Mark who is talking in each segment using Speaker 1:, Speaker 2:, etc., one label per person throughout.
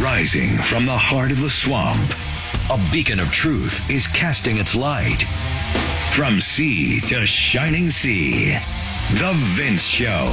Speaker 1: Rising from the heart of the swamp, a beacon of truth is casting its light. From sea to shining sea, The Vince Show.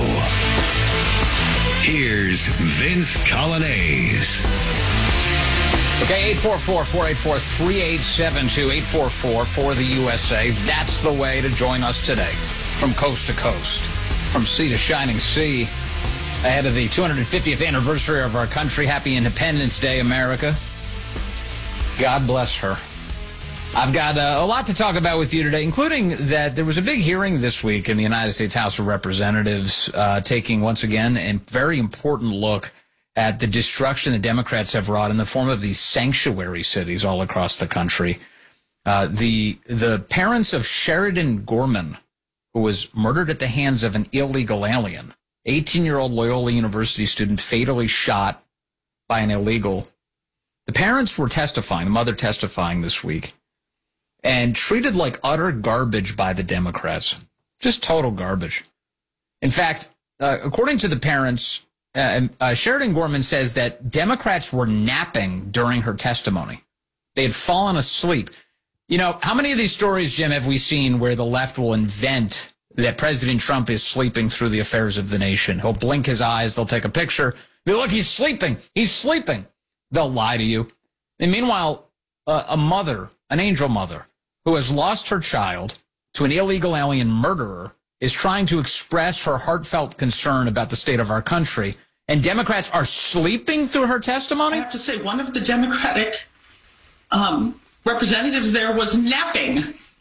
Speaker 1: Here's Vince Coglianese.
Speaker 2: Okay, 844-484-3872, 844 for the USA. That's the way to join us today. From coast to coast, from sea to shining sea, ahead of the 250th anniversary of our country. Happy Independence Day, America. God bless her. I've got a lot to talk about with you today, including that there was a big hearing this week in the United States House of Representatives, taking, once again, a very important look at the destruction the Democrats have wrought in the form of these sanctuary cities all across the country. The parents of Sheridan Gorman, who was murdered at the hands of an illegal alien, 18-year-old Loyola University student fatally shot by an illegal. The parents were testifying, the mother testifying this week, and treated like utter garbage by the Democrats. Just total garbage. In fact, according to the parents, Sheridan Gorman says that Democrats were napping during her testimony. They had fallen asleep. You know, how many of these stories, Jim, have we seen where the left will invent that President Trump is sleeping through the affairs of the nation? He'll blink his eyes. They'll take a picture. Look, he's sleeping. He's sleeping. They'll lie to you. And meanwhile, a mother, an angel mother, who has lost her child to an illegal alien murderer, is trying to express her heartfelt concern about the state of our country, and Democrats are sleeping through her testimony?
Speaker 3: I have to say, one of the Democratic representatives there was napping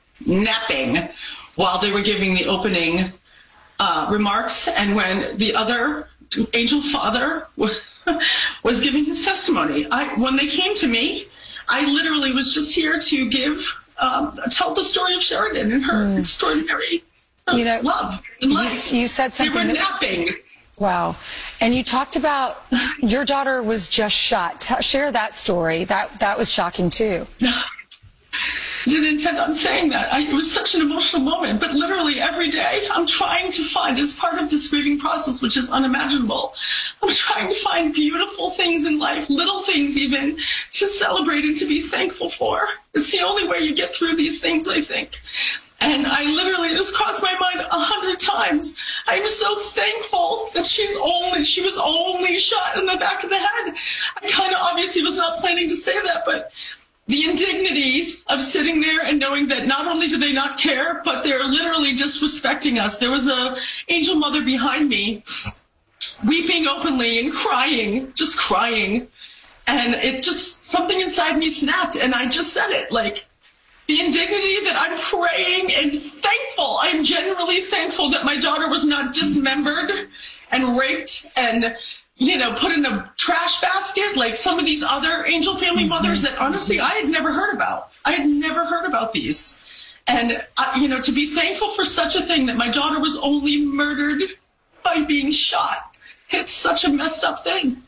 Speaker 3: while they were giving the opening remarks, and when the other angel father was giving his testimony. When they came to me, I literally was just here to tell the story of Sheridan and her extraordinary love and life.
Speaker 4: You said something.
Speaker 3: They were napping.
Speaker 4: Wow. And you talked about your daughter was just shot. Share that story. That was shocking too.
Speaker 3: Didn't intend on saying that. It was such an emotional moment, but literally every day I'm trying to find, as part of this grieving process, which is unimaginable, I'm trying to find beautiful things in life, little things even, to celebrate and to be thankful for. It's the only way you get through these things, I think. And I literally, it has crossed my mind 100 times. I'm so thankful that she was only shot in the back of the head. I kind of obviously was not planning to say that, but the indignities of sitting there and knowing that not only do they not care, but they're literally disrespecting us. There was a angel mother behind me weeping openly and crying, just crying. And it just, something inside me snapped, and I just said it, like, the indignity that I'm praying and thankful. I'm genuinely thankful that my daughter was not dismembered and raped and, put in a trash basket like some of these other angel family mothers that honestly I had never heard about. I had never heard about these. And, to be thankful for such a thing, that my daughter was only murdered by being shot. It's such a messed up thing.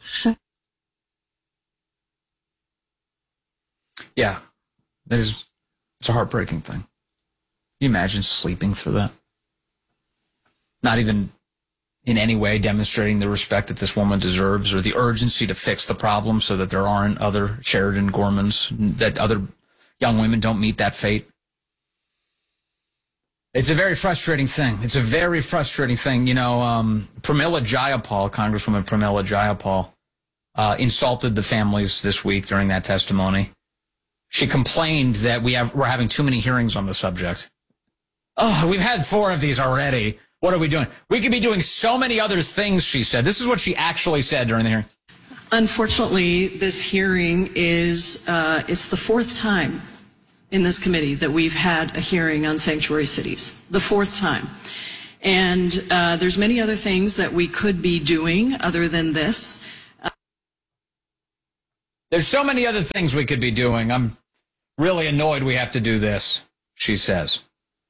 Speaker 2: Yeah, it's a heartbreaking thing. Can you imagine sleeping through that? Not even in any way demonstrating the respect that this woman deserves or the urgency to fix the problem so that there aren't other Sheridan Gormans, that other young women don't meet that fate. It's a very frustrating thing. It's a very frustrating thing. Pramila Jayapal, Congresswoman Pramila Jayapal, insulted the families this week during that testimony. She complained that we're having too many hearings on the subject. Oh, we've had 4 of these already. What are we doing? We could be doing so many other things, she said. This is what she actually said during the hearing.
Speaker 5: Unfortunately, this hearing is it's the 4th time in this committee that we've had a hearing on sanctuary cities. The 4th time. And there's many other things that we could be doing other than this.
Speaker 2: There's so many other things we could be doing. I'm really annoyed we have to do this, she says.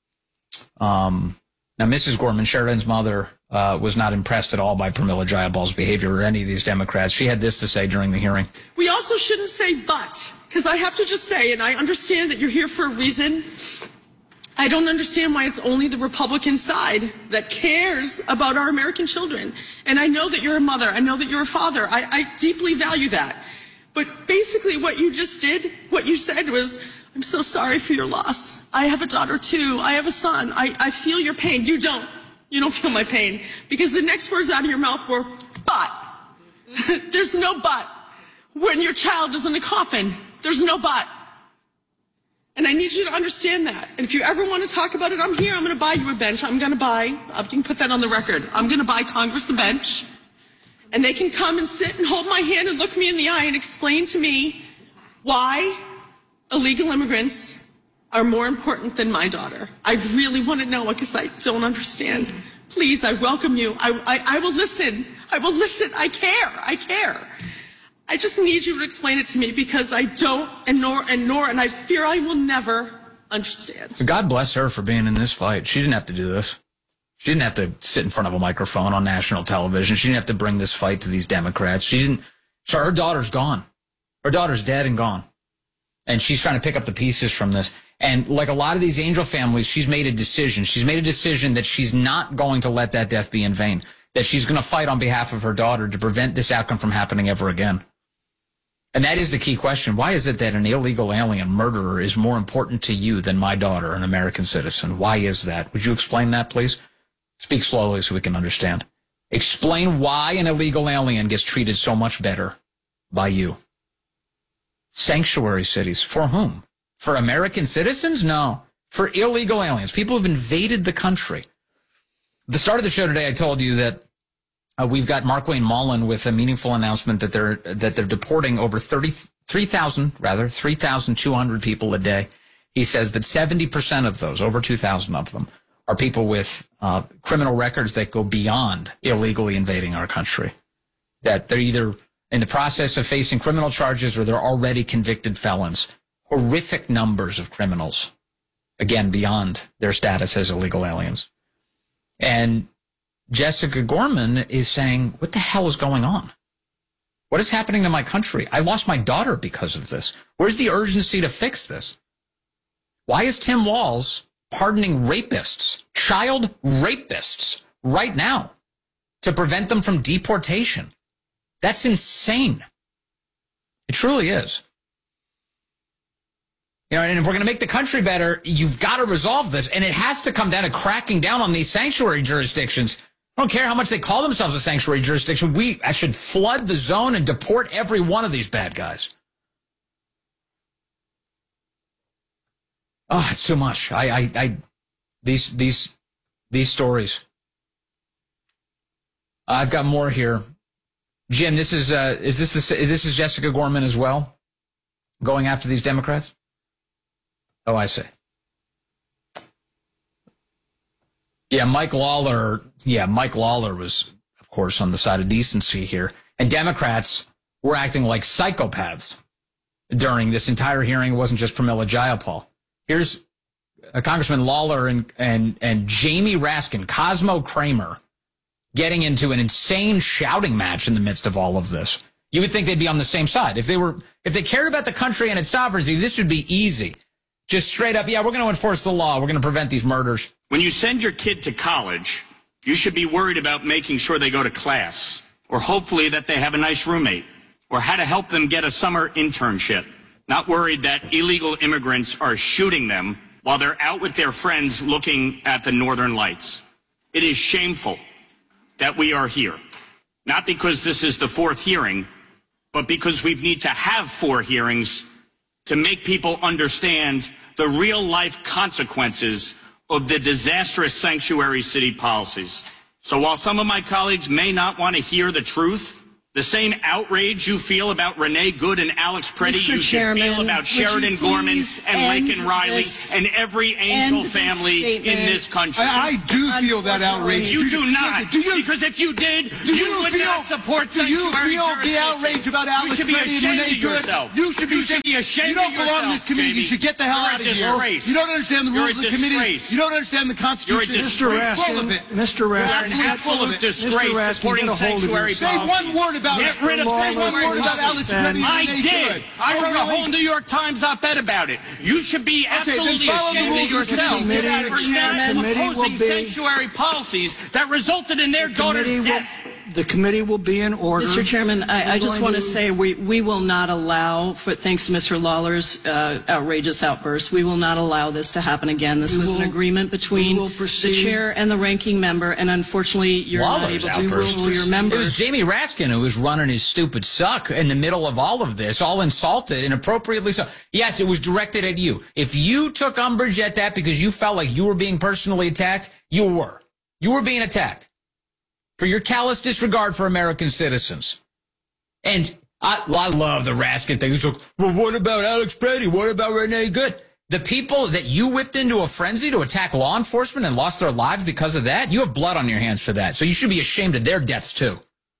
Speaker 2: Now, Mrs. Gorman, Sheridan's mother, was not impressed at all by Pramila Jayapal's behavior or any of these Democrats. She had this to say during the hearing.
Speaker 6: We also shouldn't say but, because I have to just say, and I understand that you're here for a reason. I don't understand why it's only the Republican side that cares about our American children. And I know that you're a mother. I know that you're a father. I deeply value that. But basically what you just did, what you said was, I'm so sorry for your loss. I have a daughter too. I have a son. I feel your pain. You don't. You don't feel my pain. Because the next words out of your mouth were, but. There's no but. When your child is in the coffin, there's no but. And I need you to understand that. And if you ever want to talk about it, I'm here. I'm going to buy you a bench. I can put that on the record. I'm going to buy Congress a bench. And they can come and sit and hold my hand and look me in the eye and explain to me why illegal immigrants are more important than my daughter. I really want to know because I don't understand. Please, I welcome you. I will listen. I will listen. I care. I just need you to explain it to me because I don't, and I fear I will never understand.
Speaker 2: So God bless her for being in this fight. She didn't have to do this. She didn't have to sit in front of a microphone on national television. She didn't have to bring this fight to these Democrats. So her daughter's gone. Her daughter's dead and gone. And she's trying to pick up the pieces from this. And like a lot of these angel families, she's made a decision. She's made a decision that she's not going to let that death be in vain, that she's going to fight on behalf of her daughter to prevent this outcome from happening ever again. And that is the key question. Why is it that an illegal alien murderer is more important to you than my daughter, an American citizen? Why is that? Would you explain that, please? Speak slowly so we can understand. Explain why an illegal alien gets treated so much better by you. Sanctuary cities. For whom? For American citizens? No. For illegal aliens. People who've invaded the country. At the start of the show today, I told you that we've got Markwayne Mullin with a meaningful announcement that they're deporting over 3,200 people a day. He says that 70% of those, over 2,000 of them, are people with criminal records that go beyond illegally invading our country. That they're either in the process of facing criminal charges or they're already convicted felons. Horrific numbers of criminals, again, beyond their status as illegal aliens. And Jessica Gorman is saying, what the hell is going on? What is happening to my country? I lost my daughter because of this. Where's the urgency to fix this? Why is Tim Walz pardoning rapists, child rapists, right now to prevent them from deportation? That's insane. It truly is. You know, and if we're going to make the country better, you've got to resolve this. And it has to come down to cracking down on these sanctuary jurisdictions. I don't care how much they call themselves a sanctuary jurisdiction. I should flood the zone and deport every one of these bad guys. Oh, it's too much. These stories. I've got more here. Jim, this is Jessica Gorman as well, going after these Democrats? Oh, I see. Yeah, Mike Lawler was, of course, on the side of decency here. And Democrats were acting like psychopaths during this entire hearing. It wasn't just Pramila Jayapal. Here's Congressman Lawler and Jamie Raskin, Cosmo Kramer, getting into an insane shouting match in the midst of all of this. You would think they'd be on the same side. If they cared about the country and its sovereignty, this would be easy. Just straight up, yeah, we're going to enforce the law. We're going to prevent these murders.
Speaker 7: When you send your kid to college, you should be worried about making sure they go to class, or hopefully that they have a nice roommate, or how to help them get a summer internship. Not worried that illegal immigrants are shooting them while they're out with their friends looking at the Northern Lights. It is shameful that we are here, not because this is the fourth hearing, but because we need to have 4 hearings to make people understand the real-life consequences of the disastrous sanctuary city policies. So while some of my colleagues may not want to hear the truth, the same outrage you feel about Renee Good and Alex Preddy, you should feel about Sheridan Gorman and Laken Riley and every angel family in this country.
Speaker 8: I do feel that outrage.
Speaker 7: You do not. Because if you did, you would not support sanctuary jurisdiction.
Speaker 8: Do you feel the outrage about Alex Preddy and Renee Good? You should be ashamed of yourself. You don't belong in this committee. You should get the hell out of here. You don't understand the rules of the committee. You don't understand the Constitution.
Speaker 7: You're a disgrace.
Speaker 8: Mr. Raskin,
Speaker 7: You're an absolute disgrace supporting sanctuary policies.
Speaker 8: Say one word about it.
Speaker 7: Get rid of sanctuary policies. I did. I wrote a whole New York Times op-ed about it. You should be absolutely ashamed of yourself for now opposing sanctuary policies that resulted in their daughter's death.
Speaker 9: The committee will be in order.
Speaker 5: Mr. Chairman, I just want to say we will not allow, thanks to Mr. Lawler's outrageous outburst, we will not allow this to happen again. This was an agreement between the chair and the ranking member, and unfortunately, you're
Speaker 2: Lawler's
Speaker 5: not able to rule your members.
Speaker 2: It was Jamie Raskin who was running his stupid suck in the middle of all of this, all insulted and appropriately so. Yes, it was directed at you. If you took umbrage at that because you felt like you were being personally attacked, you were. You were being attacked for your callous disregard for American citizens. And I love the Raskin thing. He's like, well, what about Alex Brady? What about Renee Good? The people that you whipped into a frenzy to attack law enforcement and lost their lives because of that, you have blood on your hands for that. So you should be ashamed of their deaths, too.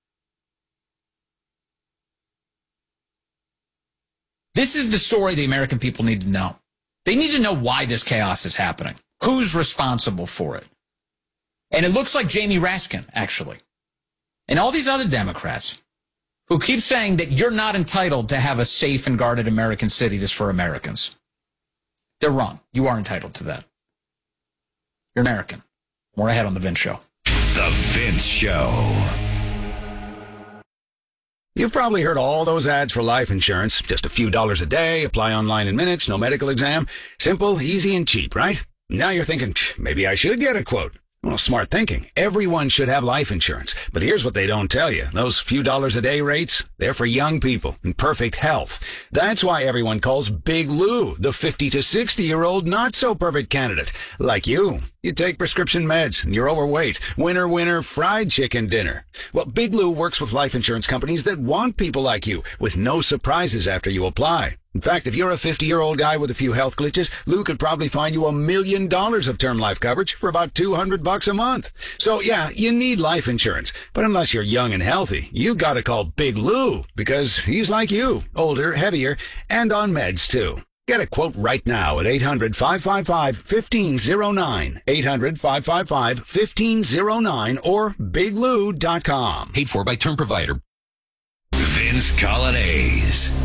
Speaker 2: This is the story the American people need to know. They need to know why this chaos is happening. Who's responsible for it? And it looks like Jamie Raskin, actually. And all these other Democrats who keep saying that you're not entitled to have a safe and guarded American city that's for Americans. They're wrong. You are entitled to that. You're American. More ahead on The Vince Show.
Speaker 1: The Vince Show.
Speaker 10: You've probably heard all those ads for life insurance. Just a few dollars a day, apply online in minutes, no medical exam. Simple, easy, and cheap, right? Now you're thinking, maybe I should get a quote. Well, smart thinking. Everyone should have life insurance. But here's what they don't tell you. Those few dollars a day rates, they're for young people in perfect health. That's why everyone calls Big Lou the 50 to 60-year-old not-so-perfect candidate. Like you. You take prescription meds and you're overweight. Winner, winner, fried chicken dinner. Well, Big Lou works with life insurance companies that want people like you with no surprises after you apply. In fact, if you're a 50-year-old guy with a few health glitches, Lou could probably find you $1 million of term life coverage for about $200 a month. So yeah, you need life insurance. But unless you're young and healthy, you gotta call Big Lou because he's like you, older, heavier, and on meds too. Get a quote right now at 800-555-1509, 800-555-1509, or biglou.com.
Speaker 1: Paid for by term provider. Vince Colonnese.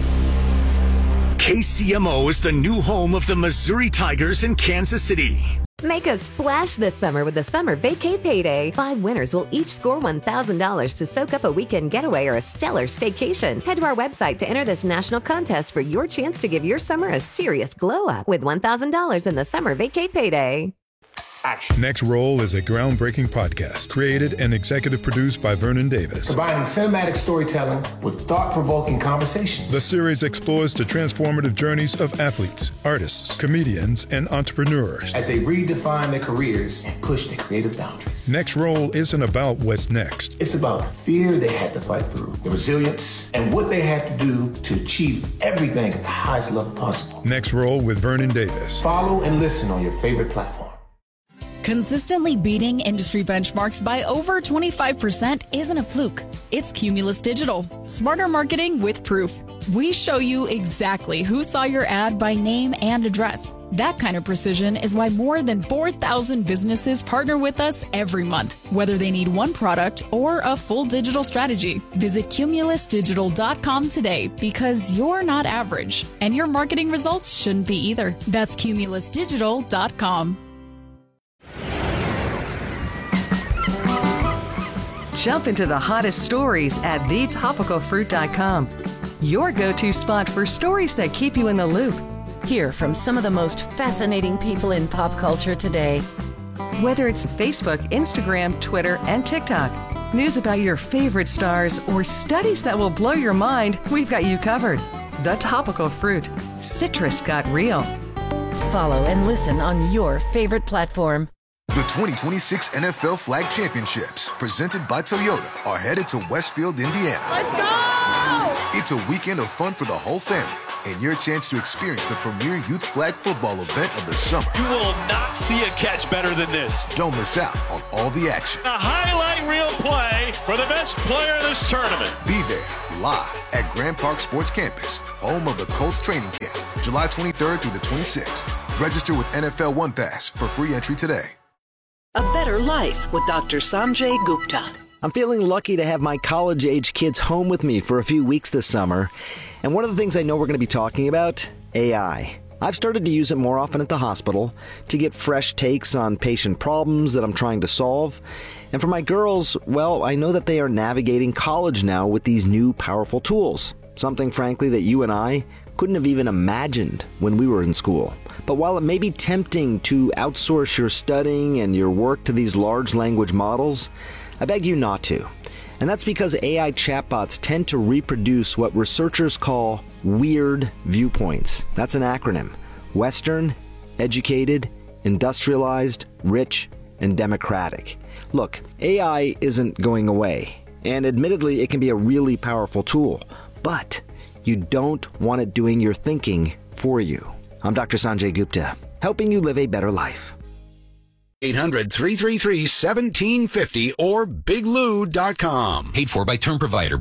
Speaker 11: KCMO is the new home of the Missouri Tigers in Kansas City.
Speaker 12: Make a splash this summer with the Summer Vacay Payday. 5 winners will each score $1,000 to soak up a weekend getaway or a stellar staycation. Head to our website to enter this national contest for your chance to give your summer a serious glow-up with $1,000 in the Summer Vacay Payday.
Speaker 13: Action. Next Roll is a groundbreaking podcast created and executive produced by Vernon Davis.
Speaker 14: Combining cinematic storytelling with thought-provoking conversations.
Speaker 13: The series explores the transformative journeys of athletes, artists, comedians, and entrepreneurs
Speaker 14: as they redefine their careers and push their creative boundaries.
Speaker 13: Next Roll isn't about what's next.
Speaker 14: It's about the fear they had to fight through, the resilience, and what they had to do to achieve everything at the highest level possible.
Speaker 13: Next Roll with Vernon Davis.
Speaker 14: Follow and listen on your favorite platform.
Speaker 15: Consistently beating industry benchmarks by over 25% isn't a fluke. It's Cumulus Digital. Smarter marketing with proof. We show you exactly who saw your ad by name and address. That kind of precision is why more than 4,000 businesses partner with us every month, whether they need one product or a full digital strategy. Visit cumulusdigital.com today because you're not average, and your marketing results shouldn't be either. That's cumulusdigital.com.
Speaker 16: Jump into the hottest stories at thetopicalfruit.com. Your go-to spot for stories that keep you in the loop.
Speaker 17: Hear from some of the most fascinating people in pop culture today.
Speaker 16: Whether it's Facebook, Instagram, Twitter, and TikTok, news about your favorite stars, or studies that will blow your mind, we've got you covered. The Topical Fruit. Citrus got real.
Speaker 17: Follow and listen on your favorite platform.
Speaker 18: The 2026 NFL Flag Championships, presented by Toyota, are headed to Westfield, Indiana.
Speaker 19: Let's go!
Speaker 18: It's a weekend of fun for the whole family and your chance to experience the premier youth flag football event of the summer.
Speaker 19: You will not see a catch better than this.
Speaker 18: Don't miss out on all the action.
Speaker 19: A highlight reel play for the best player in this tournament.
Speaker 18: Be there live at Grand Park Sports Campus, home of the Colts training camp, July 23rd through the 26th. Register with NFL One Pass for free entry today.
Speaker 20: A better life with Dr. Sanjay Gupta.
Speaker 21: I'm feeling lucky to have my college-age kids home with me for a few weeks this summer. And one of the things I know we're going to be talking about, AI. I've started to use it more often at the hospital to get fresh takes on patient problems that I'm trying to solve. And for my girls, well, I know that they are navigating college now with these new powerful tools. Something, frankly, that you and I couldn't have even imagined when we were in school. But while it may be tempting to outsource your studying and your work to these large language models, I beg you not to. And that's because AI chatbots tend to reproduce what researchers call weird viewpoints. That's an acronym. Western, educated, industrialized, rich, and democratic. Look, AI isn't going away, and admittedly it can be a really powerful tool, but you don't want it doing your thinking for you. I'm Dr. Sanjay Gupta, helping you live a better life.
Speaker 10: 800-333-1750 or biglou.com.
Speaker 1: Paid for by term provider.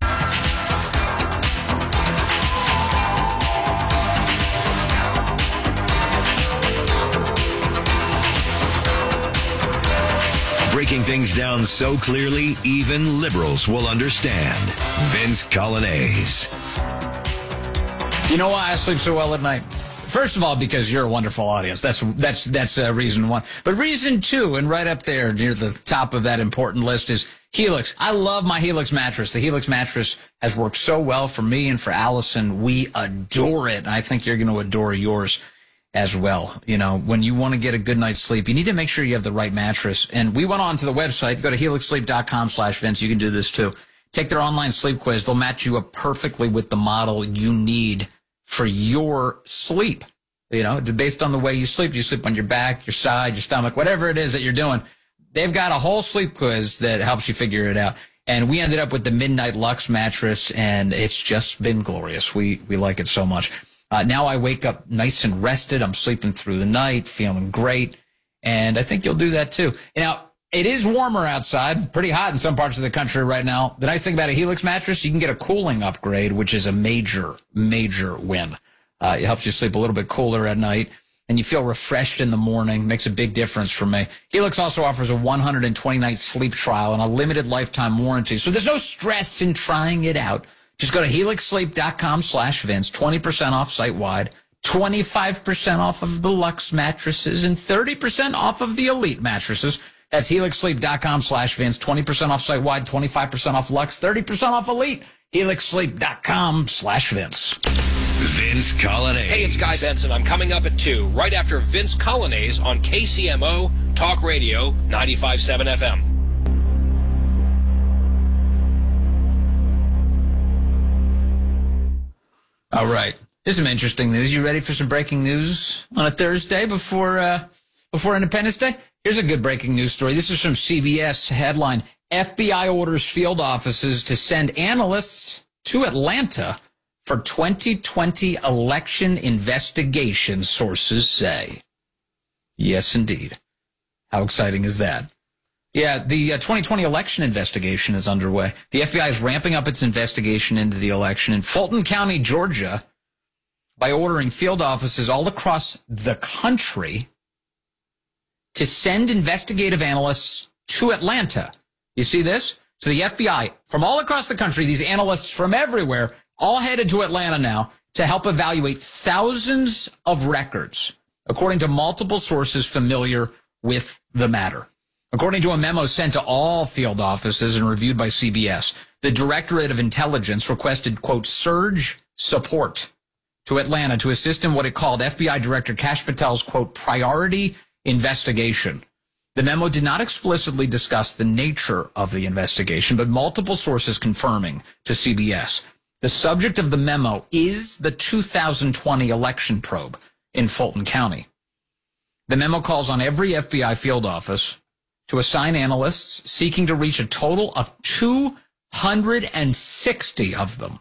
Speaker 1: Breaking things down so clearly, even liberals will understand. Vince Coglianese.
Speaker 2: You know why I sleep so well at night? First of all, because you're a wonderful audience. That's reason one. But reason two, and right up there near the top of that important list, is Helix. I love my Helix mattress. The Helix mattress has worked so well for me and for Allison. We adore it. And I think you're going to adore yours as well. You know, when you want to get a good night's sleep, you need to make sure you have the right mattress. And we went on to the website. Go to helixsleep.com/Vince. You can do this too. Take their online sleep quiz. They'll match you up perfectly with the model you need for your sleep. You know, based on the way you sleep on your back, your side, your stomach, whatever it is that you're doing. They've got a whole sleep quiz that helps you figure it out. And we ended up with the Midnight Lux mattress, and it's just been glorious. We like it so much. Now I wake up nice and rested. I'm sleeping through the night, feeling great. And I think you'll do that too. Now, it is warmer outside, pretty hot in some parts of the country right now. The nice thing about a Helix mattress, you can get a cooling upgrade, which is a major, major win. It helps you sleep a little bit cooler at night, and you feel refreshed in the morning. Makes a big difference for me. Helix also offers a 120-night sleep trial and a limited lifetime warranty. So there's no stress in trying it out. Just go to helixsleep.com/Vince, 20% off site-wide, 25% off of the Lux mattresses, and 30% off of the Elite mattresses. That's helixsleep.com/Vince, 20% off site-wide, 25% off Lux, 30% off Elite. helixsleep.com/Vince.
Speaker 1: Vince Coglianese.
Speaker 9: Hey, it's Guy Benson. I'm coming up at 2, right after Vince Coglianese on KCMO Talk Radio 95.7 FM.
Speaker 2: All right. Here's some interesting news. You ready for some breaking news on a Thursday before Independence Day? Here's a good breaking news story. This is from CBS. Headline: FBI orders field offices to send analysts to Atlanta for 2020 election investigation, sources say. Yes, indeed. How exciting is that? Yeah, the 2020 election investigation is underway. The FBI is ramping up its investigation into the election in Fulton County, Georgia, by ordering field offices all across the country to send investigative analysts to Atlanta. You see this? So the FBI, from all across the country, these analysts from everywhere, all headed to Atlanta now to help evaluate thousands of records, according to multiple sources familiar with the matter. According to a memo sent to all field offices and reviewed by CBS, the Directorate of Intelligence requested, quote, surge support to Atlanta to assist in what it called FBI Director Kash Patel's, quote, priority investigation. The memo did not explicitly discuss the nature of the investigation, but multiple sources confirming to CBS. The subject of the memo is the 2020 election probe in Fulton County. The memo calls on every FBI field office to assign analysts seeking to reach a total of 260 of them.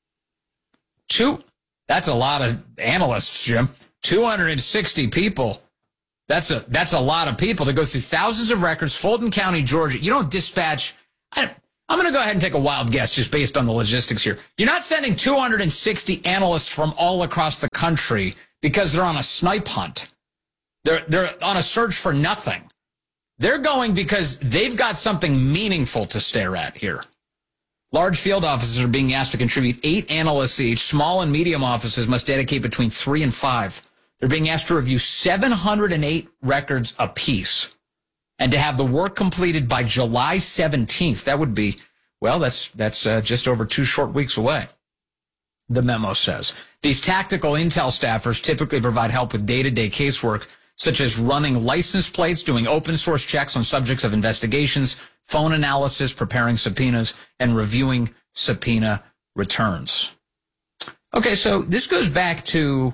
Speaker 2: That's a lot of analysts, Jim. 260 people. That's a lot of people to go through thousands of records. Fulton County, Georgia. You don't dispatch. I'm going to go ahead and take a wild guess just based on the logistics here. You're not sending 260 analysts from all across the country because they're on a snipe hunt. They're on a search for nothing. They're going because they've got something meaningful to stare at here. Large field offices are being asked to contribute 8 analysts each. Small and medium offices must dedicate between 3 and 5. They're being asked to review 708 records apiece and to have the work completed by July 17th. That would be, well, that's just over 2 short weeks away. The memo says these tactical intel staffers typically provide help with day-to-day casework, such as running license plates, doing open source checks on subjects of investigations, phone analysis, preparing subpoenas, and reviewing subpoena returns. Okay, so this goes back to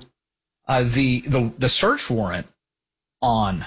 Speaker 2: the search warrant on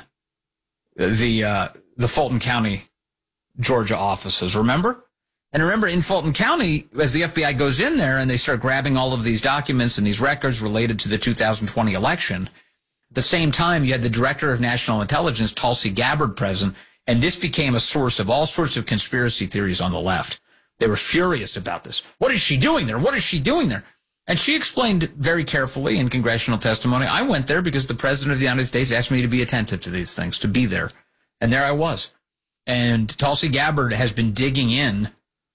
Speaker 2: the Fulton County, Georgia offices. Remember? And remember, in Fulton County, as the FBI goes in there and they start grabbing all of these documents and these records related to the 2020 election, at the same time, you had the Director of National Intelligence, Tulsi Gabbard, present, and this became a source of all sorts of conspiracy theories on the left. They were furious about this. What is she doing there? What is she doing there? And she explained very carefully in congressional testimony, I went there because the President of the United States asked me to be attentive to these things, to be there. And there I was. And Tulsi Gabbard has been digging in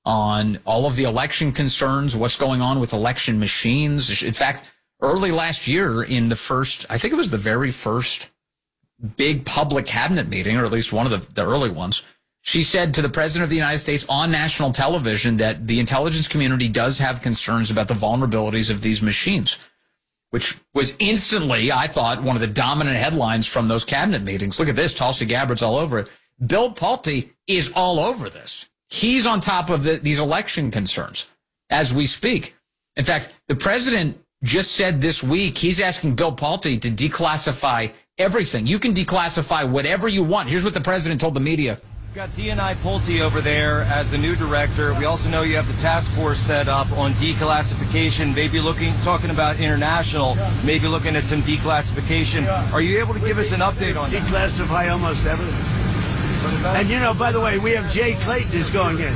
Speaker 2: on all of the election concerns, what's going on with election machines. In fact, early last year in the first, I think it was the very first big public cabinet meeting, or at least one of the early ones, she said to the President of the United States on national television that the intelligence community does have concerns about the vulnerabilities of these machines, which was instantly, I thought, one of the dominant headlines from those cabinet meetings. Look at this. Tulsi Gabbard's all over it. Bill Pulte is all over this. He's on top of these election concerns as we speak. In fact, the president just said this week he's asking Bill Pulte to declassify everything. You can declassify whatever you want. Here's what the president told the media.
Speaker 4: We've got DNI Pulte over there as the new director. We also know you have the task force set up on declassification, maybe talking about international, maybe looking at some declassification. Are you able to give us an update on that?
Speaker 22: Declassify almost everything. And, by the way, we have Jay Clayton is going in.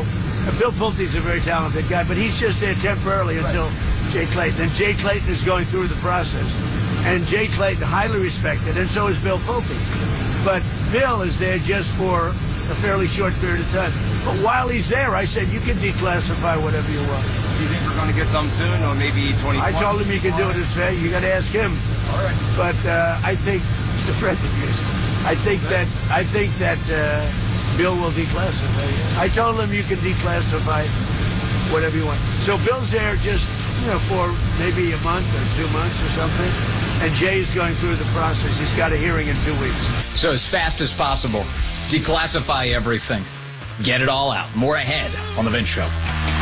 Speaker 22: Bill Pulte is a very talented guy, but he's just there temporarily until Jay Clayton. And Jay Clayton is going through the process. And Jay Clayton, highly respected, and so is Bill Pulte. But Bill is there just for a fairly short period of time. But while he's there, I said, you can declassify whatever you want.
Speaker 4: Do you think we're going to get some soon, or maybe 2020?
Speaker 22: I told him he could do it as fair. You got to ask him.
Speaker 4: All right.
Speaker 22: But I think, Mr. Fred, I think that Bill will declassify. I told him you can declassify whatever you want. So Bill's there just, for maybe a month or 2 months or something. And Jay's going through the process. He's got a hearing in 2 weeks.
Speaker 2: So as fast as possible, declassify everything. Get it all out. More ahead on The Vince Show.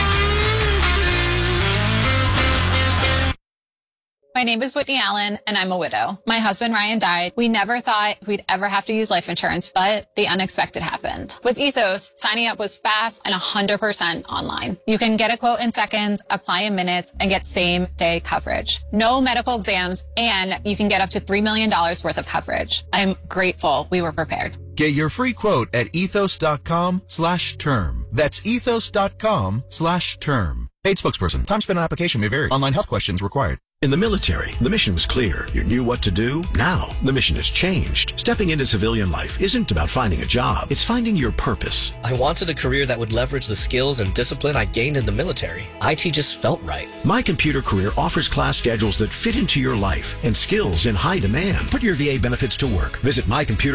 Speaker 23: My name is Whitney Allen, and I'm a widow. My husband, Ryan, died. We never thought we'd ever have to use life insurance, but the unexpected happened. With Ethos, signing up was fast and 100% online. You can get a quote in seconds, apply in minutes, and get same-day coverage. No medical exams, and you can get up to $3 million worth of coverage. I'm grateful we were prepared.
Speaker 24: Get your free quote at ethos.com/term. That's ethos.com/term. Paid spokesperson. Time spent on application may vary. Online health questions required.
Speaker 25: In the military, the mission was clear. You knew what to do. Now, the mission has changed. Stepping into civilian life isn't about finding a job. It's finding your purpose.
Speaker 26: I wanted a career that would leverage the skills and discipline I gained in the military. IT just felt right.
Speaker 25: My Computer Career offers class schedules that fit into your life and skills in high demand. Put your VA benefits to work. Visit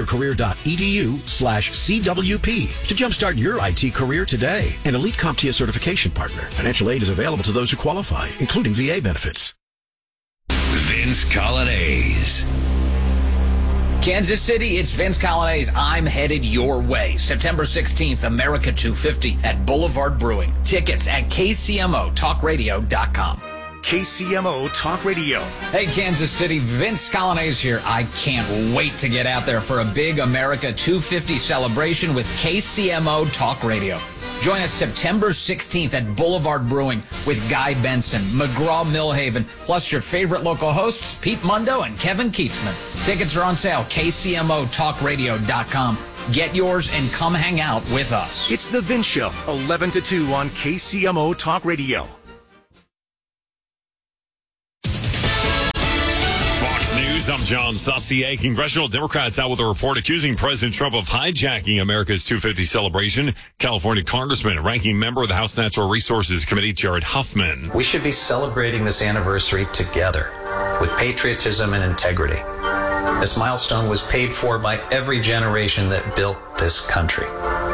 Speaker 25: mycomputercareer.edu/CWP to jumpstart your IT career today. An elite CompTIA certification partner. Financial aid is available to those who qualify, including VA benefits.
Speaker 1: Vince Coglianese.
Speaker 2: Kansas City, it's Vince Coglianese. I'm headed your way. September 16th, America 250 at Boulevard Brewing. Tickets at KCMOTalkRadio.com.
Speaker 11: KCMO Talk Radio.
Speaker 2: Hey, Kansas City, Vince Coglianese here. I can't wait to get out there for a big America 250 celebration with KCMO Talk Radio. Join us September 16th at Boulevard Brewing with Guy Benson, McGraw-Millhaven, plus your favorite local hosts, Pete Mundo and Kevin Keatsman. Tickets are on sale, KCMOTalkRadio.com. Get yours and come hang out with us.
Speaker 11: It's The Vince Show, 11 to 2 on KCMO Talk Radio.
Speaker 1: Fox News
Speaker 3: News. I'm John Saucier. Congressional Democrats out with a report accusing President Trump of hijacking America's 250 celebration. California Congressman and ranking member of the House Natural Resources Committee, Jared Huffman.
Speaker 5: We should be celebrating this anniversary together with patriotism and integrity. This milestone was paid for by every generation that built this country.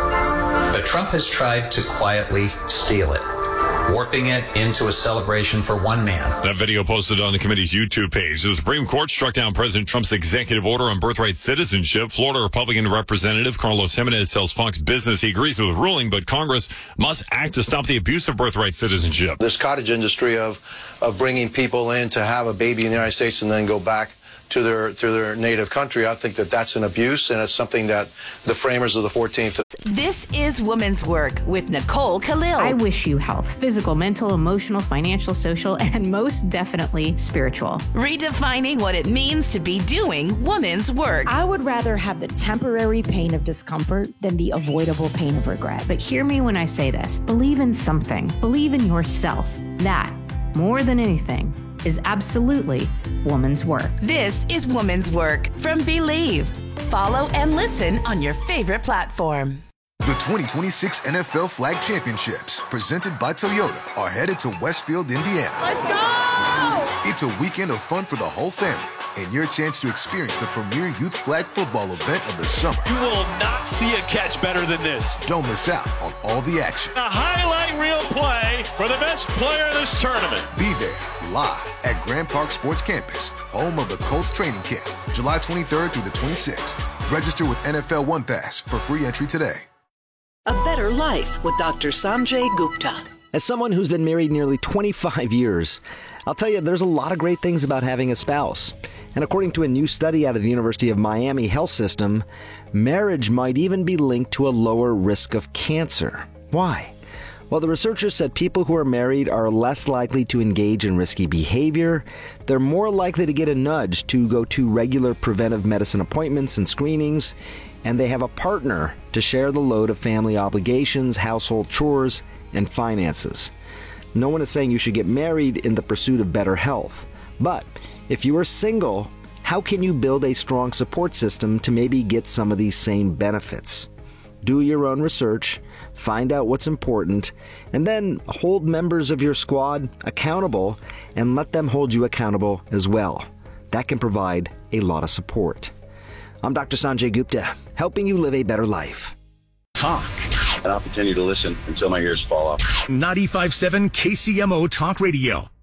Speaker 5: But Trump has tried to quietly steal it, warping it into a celebration for one man.
Speaker 3: That video posted on the committee's YouTube page. The Supreme Court struck down President Trump's executive order on birthright citizenship. Florida Republican Representative Carlos Jimenez tells Fox Business he agrees with the ruling, but Congress must act to stop the abuse of birthright citizenship.
Speaker 6: This cottage industry of bringing people in to have a baby in the United States and then go back to their native country, I think that's an abuse, and it's something that the framers of the 14th.
Speaker 7: This is Women's Work with Nicole Khalil.
Speaker 8: I wish you health, physical, mental, emotional, financial, social, and most definitely spiritual.
Speaker 7: Redefining what it means to be doing women's work.
Speaker 12: I would rather have the temporary pain of discomfort than the avoidable pain of regret.
Speaker 8: But hear me when I say this. Believe in something. Believe in yourself. That, more than anything, is absolutely woman's work.
Speaker 7: This is Woman's Work from Believe. Follow and listen on your favorite platform.
Speaker 18: The 2026 NFL Flag Championships, presented by Toyota, are headed to Westfield, Indiana.
Speaker 12: Let's go!
Speaker 18: It's a weekend of fun for the whole family and your chance to experience the premier youth flag football event of the summer.
Speaker 19: You will not see a catch better than this.
Speaker 18: Don't miss out on all the action.
Speaker 19: A highlight reel play for the best player of this tournament.
Speaker 18: Be there live at Grand Park Sports Campus, home of the Colts training camp, July 23rd through the 26th. Register with NFL One Pass for free entry today.
Speaker 20: A Better Life with Dr. Sanjay Gupta.
Speaker 21: As someone who's been married nearly 25 years, I'll tell you there's a lot of great things about having a spouse. And according to a new study out of the University of Miami Health System, marriage might even be linked to a lower risk of cancer. Why? Well, the researchers said people who are married are less likely to engage in risky behavior, they're more likely to get a nudge to go to regular preventive medicine appointments and screenings, and they have a partner to share the load of family obligations, household chores, and finances. No one is saying you should get married in the pursuit of better health. But if you are single, how can you build a strong support system to maybe get some of these same benefits? Do your own research, find out what's important, and then hold members of your squad accountable and let them hold you accountable as well. That can provide a lot of support. I'm Dr. Sanjay Gupta, helping you live a better life.
Speaker 11: Talk.
Speaker 27: And I'll continue to listen until my ears fall off.
Speaker 11: 95.7 KCMO Talk Radio.